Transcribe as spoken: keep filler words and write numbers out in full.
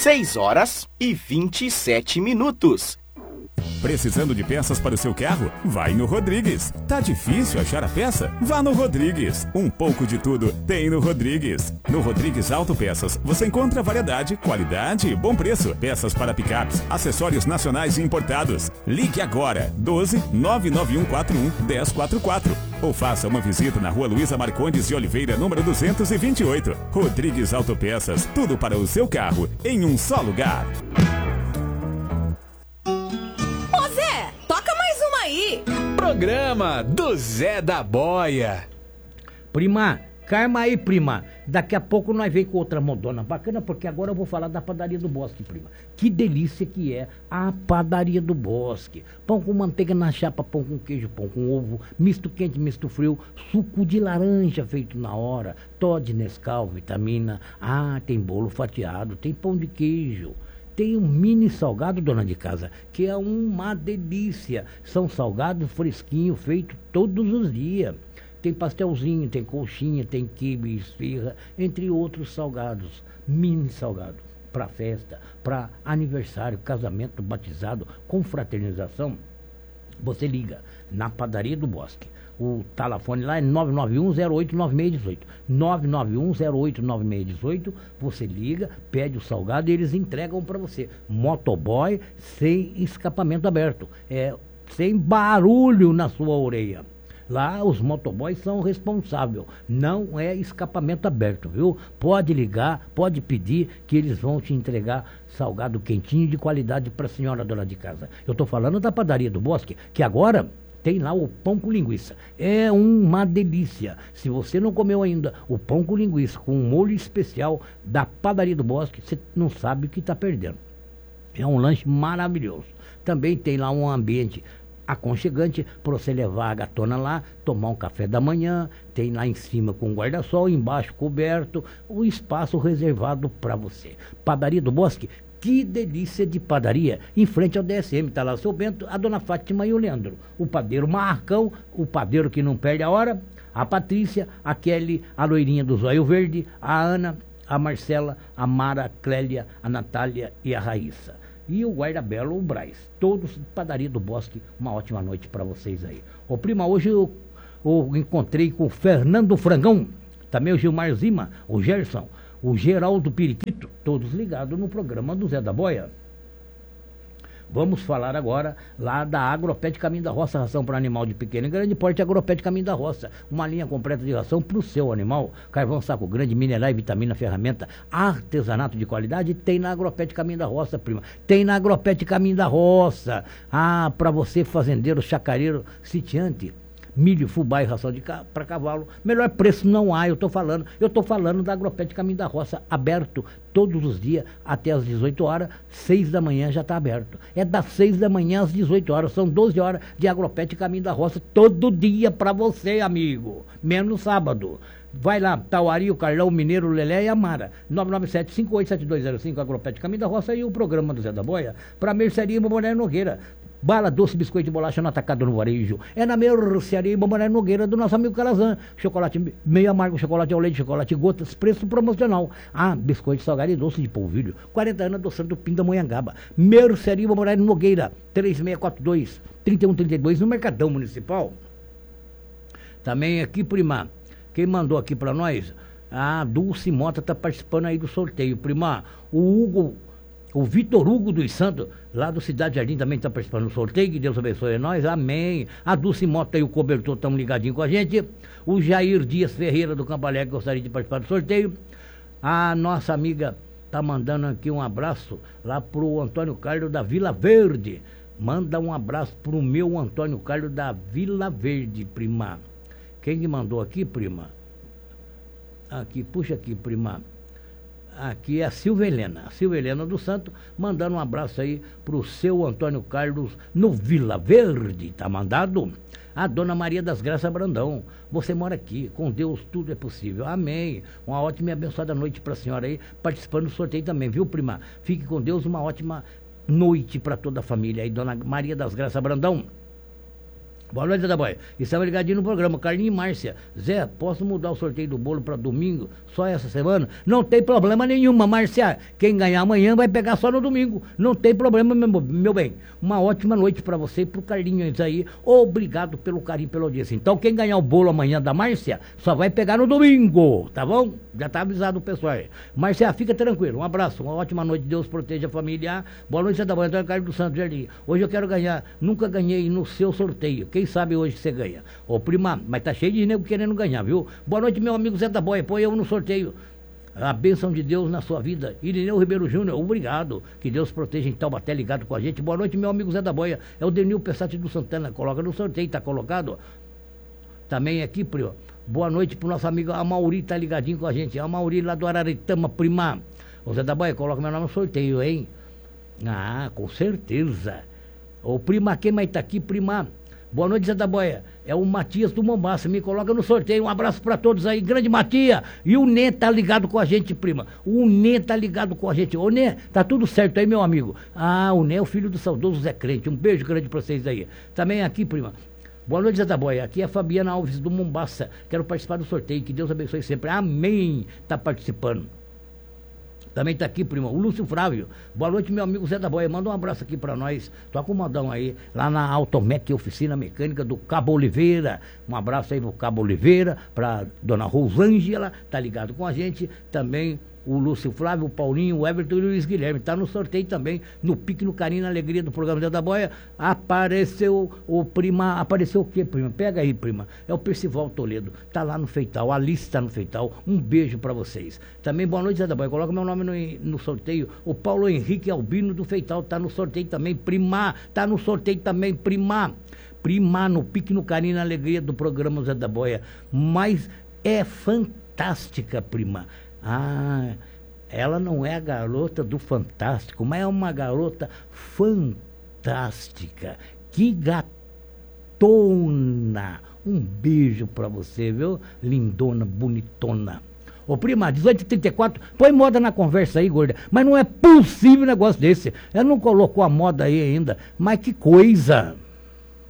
seis horas e vinte e sete minutos. Precisando de peças para o seu carro? Vai no Rodrigues. Tá difícil achar a peça? Vá no Rodrigues. Um pouco de tudo tem no Rodrigues. No Rodrigues Autopeças você encontra variedade, qualidade e bom preço. Peças para picapes, acessórios nacionais e importados. Ligue agora doze nove nove um quatro um um zero quatro quatro ou faça uma visita na Rua Luísa Marcondes de Oliveira, número duzentos e vinte e oito. Rodrigues Autopeças, tudo para o seu carro em um só lugar. Programa do Zé da Boia. Prima, calma aí, prima. Daqui a pouco nós vem com outra modona bacana, porque agora eu vou falar da Padaria do Bosque, prima. Que delícia que é a Padaria do Bosque. Pão com manteiga na chapa, pão com queijo, pão com ovo, misto quente, misto frio, suco de laranja feito na hora, Toddy, Nescau, vitamina. Ah, tem bolo fatiado, tem pão de queijo. Tem um mini salgado, dona de casa, que é uma delícia. São salgados fresquinhos, feitos todos os dias. Tem pastelzinho, tem coxinha, tem quibe, esfirra, entre outros salgados. Mini salgado, para festa, para aniversário, casamento, batizado, confraternização. Você liga na Padaria do Bosque. O telefone lá é nove nove um zero oito nove seis um oito. nove nove um zero oito nove seis um oito. Você liga, pede o salgado e eles entregam para você. Motoboy sem escapamento aberto. É, sem barulho na sua orelha. Lá os motoboys são responsáveis. Não é escapamento aberto, viu? Pode ligar, pode pedir que eles vão te entregar salgado quentinho de qualidade para a senhora dona de casa. Eu estou falando da Padaria do Bosque, que agora tem lá o pão com linguiça. É uma delícia. Se você não comeu ainda o pão com linguiça com um molho especial da Padaria do Bosque, você não sabe o que está perdendo. É um lanche maravilhoso. Também tem lá um ambiente aconchegante para você levar a gatona lá, tomar um café da manhã. Tem lá em cima com guarda-sol, embaixo coberto, o espaço reservado para você. Padaria do Bosque. Que delícia de padaria, em frente ao D S M, está lá o seu Bento, a dona Fátima e o Leandro, o padeiro Marcão, o padeiro que não perde a hora, a Patrícia, a Kelly, a loirinha do zóio verde, a Ana, a Marcela, a Mara, a Clélia, a Natália e a Raíssa. E o guarda-belo, o Braz, todos Padaria do Bosque, uma ótima noite para vocês aí. Ô prima, hoje eu, eu encontrei com o Fernando Frangão, também o Gilmar Zima, o Gerson, o Geraldo Periquito, todos ligados no programa do Zé da Boia. Vamos falar agora lá da Agropet Caminho da Roça, ração para animal de pequeno e grande porte, Agropet Caminho da Roça. Uma linha completa de ração para o seu animal. Carvão saco grande, mineral e vitamina, ferramenta, artesanato de qualidade, tem na Agropet Caminho da Roça, prima. Tem na Agropet Caminho da Roça. Ah, para você fazendeiro, chacareiro, sitiante. Milho, fubá e ração de ca... para cavalo. Melhor preço não há, eu estou falando. Eu estou falando da Agropet Caminho da Roça, aberto todos os dias até às dezoito horas. seis da manhã já está aberto. É das seis da manhã às dezoito horas. São doze horas de Agropet Caminho da Roça todo dia para você, amigo. Menos sábado. Vai lá, Tauari, o Carlão, o Mineiro, o Lelé e a Mara. nove nove sete, cinco oito sete dois zero cinco, Agropet Caminho da Roça e o programa do Zé da Boia para Mercearia Mamoré Nogueira. Bala, doce, biscoito de bolacha no atacado no varejo. É na Mercearia Mamoré Nogueira do nosso amigo Calazan. Chocolate meio amargo, chocolate ao leite, chocolate gotas, preço promocional. Ah, biscoito salgado e doce de polvilho. quarenta anos adoçando do Pindamonhangaba. Mercearia Mamoré Nogueira, três seis quatro dois, três um três dois no Mercadão Municipal. Também aqui, prima, quem mandou aqui para nós? A Dulce Mota está participando aí do sorteio, prima. O Hugo, o Vitor Hugo dos Santos, lá do Cidade Jardim, também está participando do sorteio. Que Deus abençoe a nós, amém. A Dulce Mota e o Cobertor estão ligadinhos com a gente. O Jair Dias Ferreira do Campo Alegre gostaria de participar do sorteio. A nossa amiga está mandando aqui um abraço lá pro Antônio Carlos da Vila Verde. Manda um abraço pro meu Antônio Carlos da Vila Verde, prima. Quem que mandou aqui, prima? Aqui, puxa aqui, prima. Aqui é a Silvia Helena, a Silvia Helena do Santo, mandando um abraço aí pro seu Antônio Carlos no Vila Verde, tá mandado? A dona Maria das Graças Brandão, você mora aqui, com Deus tudo é possível, amém. Uma ótima e abençoada noite pra senhora aí, participando do sorteio também, viu, prima? Fique com Deus, uma ótima noite pra toda a família aí, dona Maria das Graças Brandão. Boa noite, Zé da Boia. Estava ligadinho no programa. Carlinhos e Márcia. Zé, posso mudar o sorteio do bolo para domingo? Só essa semana? Não tem problema nenhuma, Márcia. Quem ganhar amanhã vai pegar só no domingo. Não tem problema, meu, meu bem. Uma ótima noite para você e pro Carlinhos aí. Obrigado pelo carinho, pela audiência. Então, quem ganhar o bolo amanhã da Márcia, só vai pegar no domingo, tá bom? Já tá avisado o pessoal aí. Márcia, fica tranquilo. Um abraço, uma ótima noite. Deus proteja a família. Boa noite, Zé da Boia. Antônio Carlos do Santos Jardim. Hoje eu quero ganhar. Nunca ganhei no seu sorteio. Quem sabe hoje você ganha. Ô, prima, mas tá cheio de nego querendo ganhar, viu? Boa noite, meu amigo Zé da Boia. Põe eu no sorteio. A bênção de Deus na sua vida. Irineu Ribeiro Júnior, obrigado. Que Deus proteja em Taubaté, ligado com a gente. Boa noite, meu amigo Zé da Boia. É o Denil Pessati do Santana. Coloca no sorteio, tá colocado? Também aqui, primo. Boa noite pro nosso amigo Amauri, tá ligadinho com a gente. Amauri lá do Araritama, prima. Ô Zé da Boia, coloca meu nome no sorteio, hein? Ah, com certeza. Ô, prima, quem mais tá aqui, prima? Boa noite, Zé da Boia. É o Matias do Mombaça. Me coloca no sorteio. Um abraço pra todos aí. Grande Matias. E o Nê tá ligado com a gente, prima. O Nê tá ligado com a gente. Ô, Nê, tá tudo certo aí, meu amigo? Ah, o Nê é o filho do saudoso Zé Crente. Um beijo grande pra vocês aí. Também aqui, prima. Boa noite, Zé da Boia. Aqui é a Fabiana Alves do Mombaça. Quero participar do sorteio. Que Deus abençoe sempre. Amém. Tá participando. Também tá aqui, primo, o Lúcio Frávio. Boa noite, meu amigo Zé da Boia. Manda um abraço aqui pra nós. Tô com um modão aí, lá na Automec, oficina mecânica do Cabo Oliveira. Um abraço aí pro Cabo Oliveira, pra dona Rosângela, tá ligado com a gente. Também o Lúcio Flávio, o Paulinho, o Everton e o Luiz Guilherme. Tá no sorteio também, no Pique, no Carinho, na Alegria do programa Zé da Boia. Apareceu o prima, apareceu o quê, prima? Pega aí, prima. É o Percival Toledo. Tá lá no Feital, a Alice tá no Feital. Um beijo pra vocês. Também boa noite, Zé da Boia. Coloca meu nome no, no sorteio. O Paulo Henrique Albino do Feital tá no sorteio também, prima. Tá no sorteio também, prima. Prima, no Pique, no Carinho, na Alegria do programa Zé da Boia. Mas é fantástica, prima. Ah, ela não é a garota do Fantástico, mas é uma garota fantástica. Que gatona. Um beijo pra você, viu? Lindona, bonitona. Ô, prima, dezoito e trinta e quatro, põe moda na conversa aí, gorda. Mas não é possível um negócio desse. Ela não colocou a moda aí ainda. Mas que coisa.